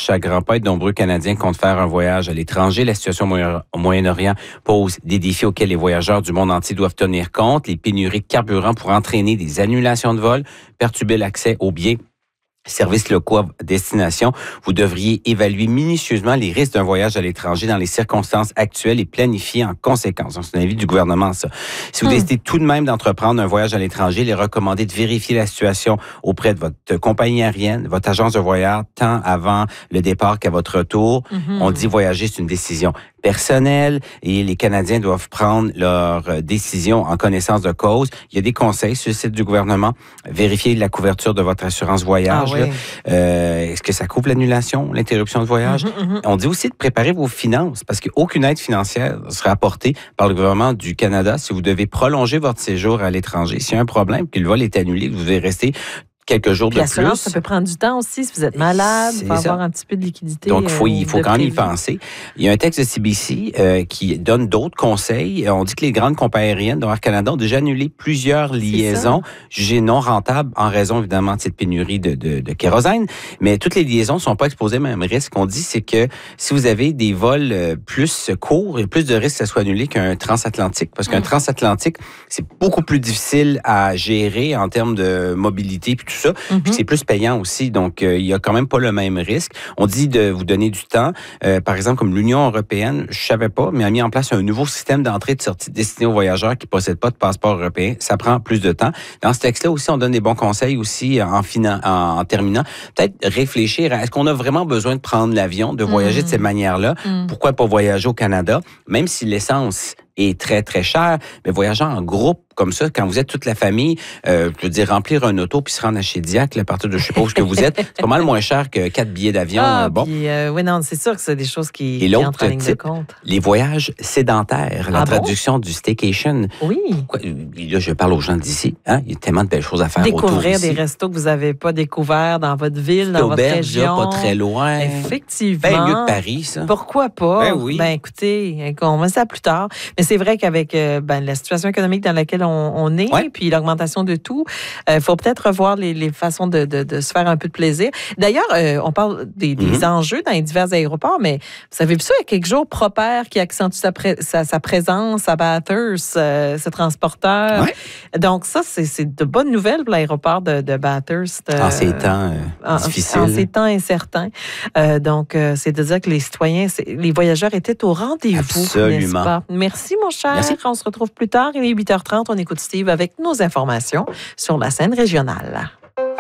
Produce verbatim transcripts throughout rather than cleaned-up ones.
marche à grands pas et de nombreux Canadiens comptent faire un voyage à l'étranger. La situation au Moyen-Orient pose des défis auxquels les voyageurs du monde entier doivent tenir compte. Les pénuries de carburant pourraient entraîner des annulations de vols, perturber l'accès aux biens, services locaux à destination. Vous devriez évaluer minutieusement les risques d'un voyage à l'étranger dans les circonstances actuelles et planifier en conséquence. Donc, c'est un avis du gouvernement, ça. Si vous hum. décidez tout de même d'entreprendre un voyage à l'étranger, il est recommandé de vérifier la situation auprès de votre compagnie aérienne, votre agence de voyage, tant avant le départ qu'à votre retour. Mm-hmm. On dit voyager, c'est une décision personnelle et les Canadiens doivent prendre leur décision en connaissance de cause. Il y a des conseils sur le site du gouvernement. Vérifiez la couverture de votre assurance voyage. Ah, oui. euh, est-ce que ça couvre l'annulation, l'interruption de voyage? Mm-hmm, mm-hmm. On dit aussi de préparer vos finances parce qu'aucune aide financière sera apportée par le gouvernement du Canada si vous devez prolonger votre séjour à l'étranger. S'il y a un problème, puis le vol est annulé, vous devez rester quelques jours puis de plus. Ça peut prendre du temps aussi. Si vous êtes malade, il faut ça. avoir un petit peu de liquidité. Donc, faut, il faut euh, quand même y penser. Il y a un texte de C B C euh, qui donne d'autres conseils. On dit que les grandes compagnies aériennes d'Air Canada ont déjà annulé plusieurs liaisons jugées non rentables en raison, évidemment, de cette pénurie de, de, de kérosène. Mais toutes les liaisons ne sont pas exposées au même risque. On dit, c'est que si vous avez des vols plus courts, il y a plus de risques que ça soit annulé qu'un transatlantique. Parce qu'un mmh. transatlantique, c'est beaucoup plus difficile à gérer en termes de mobilité puis tout ça. Mm-hmm. Puis c'est plus payant aussi, donc euh, il y a quand même pas le même risque. On dit de vous donner du temps. Euh, par exemple, comme l'Union européenne, je savais pas, mais a mis en place un nouveau système d'entrée et de sortie destiné aux voyageurs qui possèdent pas de passeport européen. Ça prend plus de temps. Dans ce texte-là aussi, on donne des bons conseils aussi en, finan- en, en terminant. Peut-être réfléchir à est-ce qu'on a vraiment besoin de prendre l'avion, de voyager mm-hmm. de cette manière-là? Mm-hmm. Pourquoi pas voyager au Canada, même si l'essence est très, très cher, mais voyager en groupe comme ça, quand vous êtes toute la famille, euh, je veux dire, remplir un auto puis se rendre à Shediac, à partir de je sais pas où que vous êtes, c'est pas mal moins cher que quatre billets d'avion. Ah, bon. Puis, euh, oui, non, c'est sûr que c'est des choses qui, Et qui entrent en ligne type, de compte. Les voyages sédentaires, la ah traduction bon? du staycation. Oui. Quoi, là, je parle aux gens d'ici. Hein? Il y a tellement de belles choses à faire Découvrir autour des restos que vous n'avez pas découverts dans votre ville, dans votre région. Pas très loin. Effectivement. Ben, mieux que Paris, ça. Pourquoi pas? Ben oui. Ben écoutez, on va ça plus tard. Mais c'est vrai qu'avec euh, ben, la situation économique dans laquelle on, on est, ouais. puis l'augmentation de tout, il euh, faut peut-être revoir les, les façons de, de, de se faire un peu de plaisir. D'ailleurs, euh, on parle des, des mm-hmm. enjeux dans les divers aéroports, mais vous avez vu ça il y a quelques jours, Proper qui accentue sa, pré- sa, sa présence à Bathurst, euh, ce transporteur. Ouais. Donc ça, c'est, c'est de bonnes nouvelles pour l'aéroport de, de Bathurst. Euh, en ces temps euh, en, difficiles. En ces temps incertains. Euh, donc, euh, c'est de dire que les citoyens, les voyageurs étaient au rendez-vous. Absolument. N'est-ce pas? Merci, mon cher. Merci. On se retrouve plus tard. Il est huit heures trente. On écoute Steve avec nos informations sur la scène régionale.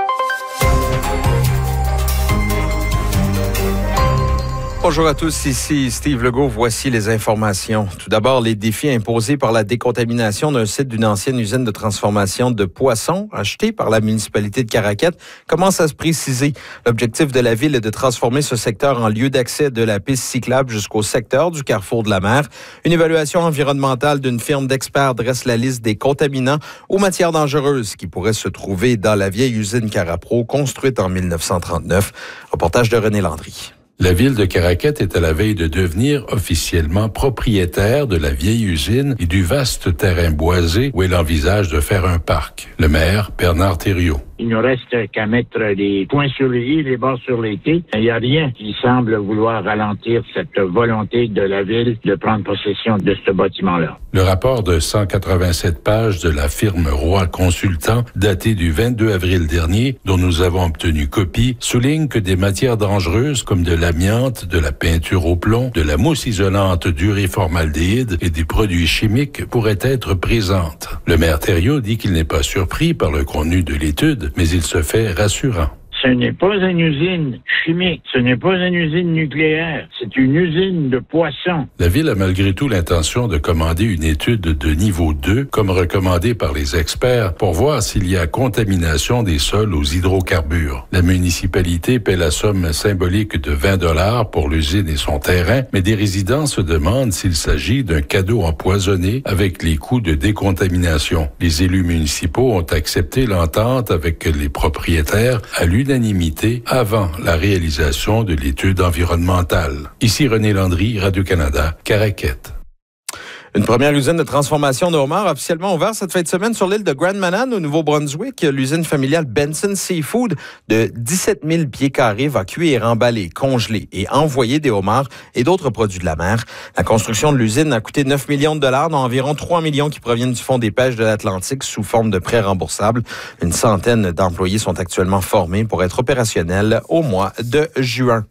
Bonjour à tous, ici Steve Legault. Voici les informations. Tout d'abord, les défis imposés par la décontamination d'un site d'une ancienne usine de transformation de poissons achetée par la municipalité de Caraquet commencent à se préciser. L'objectif de la ville est de transformer ce secteur en lieu d'accès de la piste cyclable jusqu'au secteur du carrefour de la mer. Une évaluation environnementale d'une firme d'experts dresse la liste des contaminants aux matières dangereuses qui pourraient se trouver dans la vieille usine Carapro construite en dix-neuf cent trente-neuf. Reportage de René Landry. La ville de Caraquet est à la veille de devenir officiellement propriétaire de la vieille usine et du vaste terrain boisé où elle envisage de faire un parc. Le maire, Bernard Thériault. Il ne reste qu'à mettre les points sur les i, les bords sur les t. Il n'y a rien qui semble vouloir ralentir cette volonté de la ville de prendre possession de ce bâtiment-là. Le rapport de cent quatre-vingt-sept pages de la firme Roy Consultant, daté du vingt-deux avril dernier, dont nous avons obtenu copie, souligne que des matières dangereuses comme de l'amiante, de la peinture au plomb, de la mousse isolante d'uréformaldéhyde et des produits chimiques pourraient être présentes. Le maire Thériault dit qu'il n'est pas surpris par le contenu de l'étude, mais il se fait rassurant. Ce n'est pas une usine chimique, ce n'est pas une usine nucléaire, c'est une usine de poissons. La ville a malgré tout l'intention de commander une étude de niveau deux, comme recommandé par les experts, pour voir s'il y a contamination des sols aux hydrocarbures. La municipalité paie la somme symbolique de vingt dollars pour l'usine et son terrain, mais des résidents se demandent s'il s'agit d'un cadeau empoisonné avec les coûts de décontamination. Les élus municipaux ont accepté l'entente avec les propriétaires à l'unanimité avant la réalisation de l'étude environnementale. Ici René Landry, Radio-Canada, Caraquet. Une première usine de transformation de homards a officiellement ouvert cette fin de semaine sur l'île de Grand Manan, au Nouveau-Brunswick. L'usine familiale Benson Seafood de dix-sept mille pieds carrés va cuire, emballer, congeler et envoyer des homards et d'autres produits de la mer. La construction de l'usine a coûté neuf millions de dollars, dont environ trois millions qui proviennent du Fonds des pêches de l'Atlantique sous forme de prêts remboursables. Une centaine d'employés sont actuellement formés pour être opérationnels au mois de juin.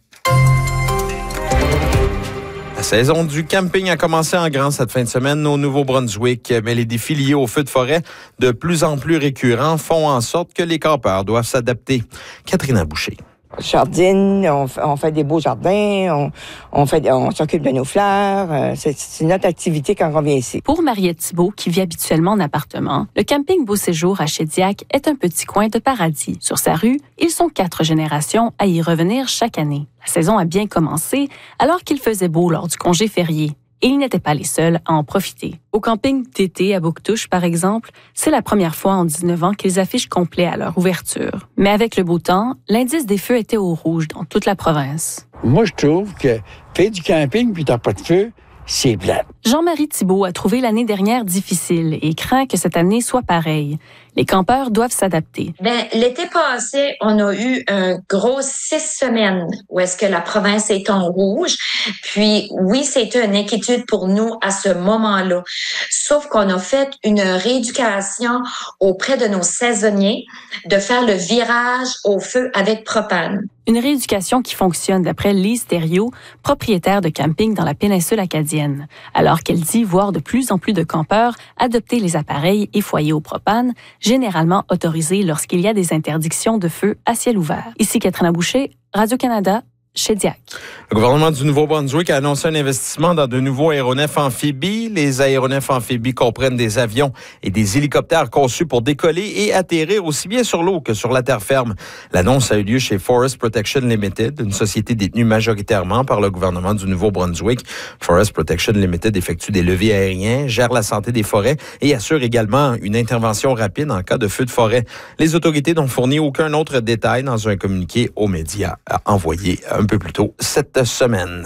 La saison du camping a commencé en grand cette fin de semaine au Nouveau-Brunswick, mais les défis liés aux feux de forêt de plus en plus récurrents font en sorte que les campeurs doivent s'adapter. Catherine Boucher. Jardine, on, on fait des beaux jardins, on, on, fait, on s'occupe de nos fleurs. C'est, c'est notre activité quand on vient ici. Pour Mariette Thibault, qui vit habituellement en appartement, le camping Beau Séjour à Shediac est un petit coin de paradis. Sur sa rue, ils sont quatre générations à y revenir chaque année. La saison a bien commencé alors qu'il faisait beau lors du congé férié. Et ils n'étaient pas les seuls à en profiter. Au camping d'été à Bouctouche, par exemple, c'est la première fois en dix-neuf ans qu'ils affichent complet à leur ouverture. Mais avec le beau temps, l'indice des feux était au rouge dans toute la province. Moi, je trouve que faire du camping puis t'as pas de feu, c'est plate. Jean-Marie Thibault a trouvé l'année dernière difficile et craint que cette année soit pareille. Les campeurs doivent s'adapter. Ben, l'été passé, on a eu un gros six semaines où est-ce que la province est en rouge. Puis, oui, c'était une inquiétude pour nous à ce moment-là. Sauf qu'on a fait une rééducation auprès de nos saisonniers de faire le virage au feu avec propane. Une rééducation qui fonctionne d'après Lise Thériault, propriétaire de camping dans la péninsule acadienne. Alors qu'elle dit voir de plus en plus de campeurs adopter les appareils et foyers au propane, généralement autorisés lorsqu'il y a des interdictions de feu à ciel ouvert. Ici Catherine Boucher, Radio-Canada, Shediac. Le gouvernement du Nouveau-Brunswick a annoncé un investissement dans de nouveaux aéronefs amphibies. Les aéronefs amphibies comprennent des avions et des hélicoptères conçus pour décoller et atterrir aussi bien sur l'eau que sur la terre ferme. L'annonce a eu lieu chez Forest Protection Limited, une société détenue majoritairement par le gouvernement du Nouveau-Brunswick. Forest Protection Limited effectue des levées aériens, gère la santé des forêts et assure également une intervention rapide en cas de feu de forêt. Les autorités n'ont fourni aucun autre détail dans un communiqué aux médias envoyé un peu plus tôt cette semaine.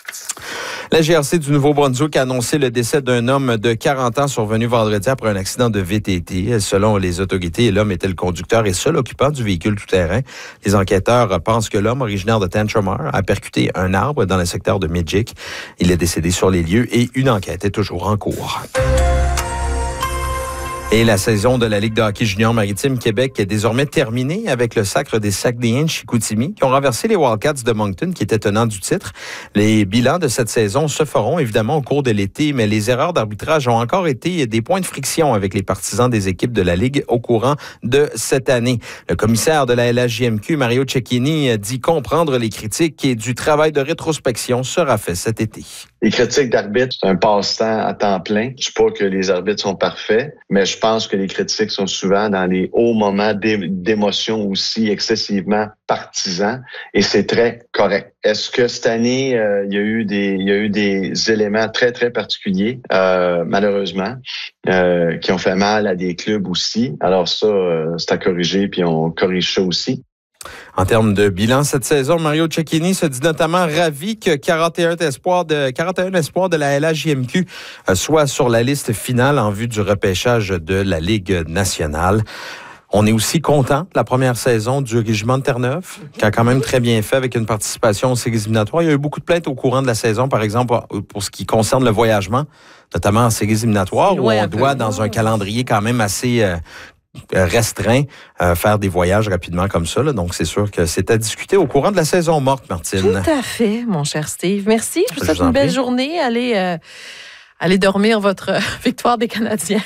La G R C du Nouveau-Brunswick a annoncé le décès d'un homme de quarante ans survenu vendredi après un accident de V T T. Selon les autorités, l'homme était le conducteur et seul occupant du véhicule tout-terrain. Les enquêteurs pensent que l'homme, originaire de Tantramar, a percuté un arbre dans le secteur de Midgick. Il est décédé sur les lieux et une enquête est toujours en cours. Et la saison de la Ligue de hockey junior maritime Québec est désormais terminée avec le sacre des Saguenayens de Chicoutimi qui ont renversé les Wildcats de Moncton qui étaient tenants du titre. Les bilans de cette saison se feront évidemment au cours de l'été, mais les erreurs d'arbitrage ont encore été des points de friction avec les partisans des équipes de la Ligue au courant de cette année. Le commissaire de la L H J M Q, Mario Cecchini, dit comprendre les critiques et du travail de rétrospection sera fait cet été. Les critiques d'arbitres, c'est un passe-temps à temps plein. Je ne dis pas que les arbitres sont parfaits, mais je pense que les critiques sont souvent dans les hauts moments d'émotion aussi excessivement partisans et c'est très correct. Est-ce que cette année, euh, il y a eu des, il y a eu des éléments très, très particuliers, euh, malheureusement, euh, qui ont fait mal à des clubs aussi. Alors ça, euh, c'est à corriger puis on corrige ça aussi. En termes de bilan cette saison, Mario Cecchini se dit notamment ravi que quarante et un espoirs de, quarante et un espoirs de la L H J M Q soient sur la liste finale en vue du repêchage de la Ligue nationale. On est aussi content de la première saison du Régiment de Terre-Neuve, qui a quand même très bien fait avec une participation aux séries éliminatoires. Il y a eu beaucoup de plaintes au courant de la saison, par exemple, pour ce qui concerne le voyagement, notamment en séries éliminatoires, où on doit, dans un calendrier quand même assez euh, restreint, euh, faire des voyages rapidement comme ça. Là. Donc, c'est sûr que c'est à discuter au courant de la saison morte, Martine. Tout à fait, mon cher Steve. Merci. Je vous souhaite une belle journée. Allez... Euh... Allez dormir votre victoire des Canadiens.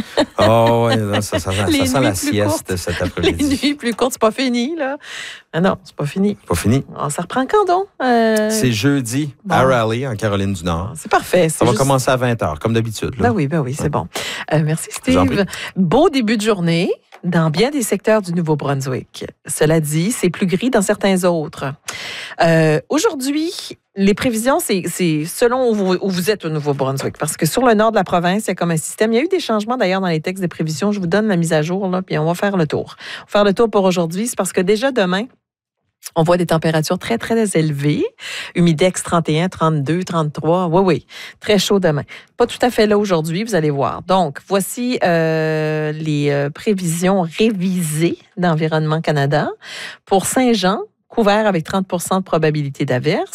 Oh, oui, ça, ça, ça, ça sent la sieste cet après-midi. Les nuits plus courtes, c'est pas fini, là. Ah non, c'est pas fini. Pas fini. Oh, ça reprend quand donc? Euh... C'est jeudi bon. à Raleigh, en Caroline du Nord. C'est parfait. C'est ça juste... va commencer à vingt heures, comme d'habitude. Là. Ben oui, ben oui, c'est ouais. bon. Euh, merci, Steve. Beau début de journée dans bien des secteurs du Nouveau-Brunswick. Cela dit, c'est plus gris dans certains autres. Euh, aujourd'hui, les prévisions, c'est, c'est selon où vous, où vous êtes au Nouveau-Brunswick. Parce que sur le nord de la province, il y a comme un système. Il y a eu des changements d'ailleurs dans les textes de prévisions. Je vous donne la mise à jour, là, puis on va faire le tour. On va faire le tour pour aujourd'hui. C'est parce que déjà demain, on voit des températures très, très élevées. Humidex trente et un, trente-deux, trente-trois. Oui, oui. Très chaud demain. Pas tout à fait là aujourd'hui, vous allez voir. Donc, voici euh, les euh, prévisions révisées d'Environnement Canada. Pour Saint-Jean, couvert avec trente pour cent de probabilité d'averse.